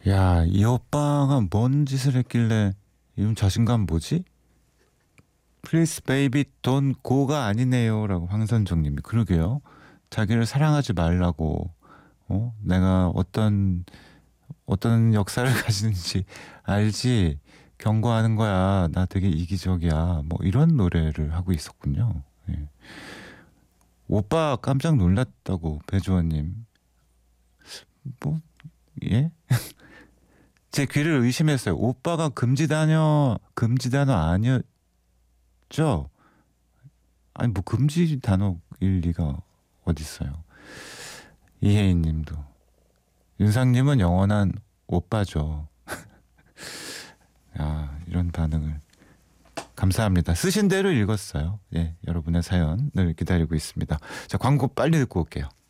야, 이 오빠가 뭔 짓을 했길래 이런 자신감 뭐지? Please baby don't go가 아니네요 라고 황선정님이. 그러게요. 자기를 사랑하지 말라고 내가 어떤 역사를 가지는지 알지? 경고하는 거야. 나 되게 이기적이야. 뭐 이런 노래를 하고 있었군요. 예. 오빠 깜짝 놀랐다고 배주원님. 뭐 예? 제 귀를 의심했어요. 오빠가 금지 단어 아니었죠? 아니 뭐 금지 단어일 리가 어딨어요. 이혜인님도 윤상님은 영원한 오빠죠. 야, 이런 반응을 감사합니다. 쓰신 대로 읽었어요. 예, 여러분의 사연을 기다리고 있습니다. 자, 광고 빨리 듣고 올게요.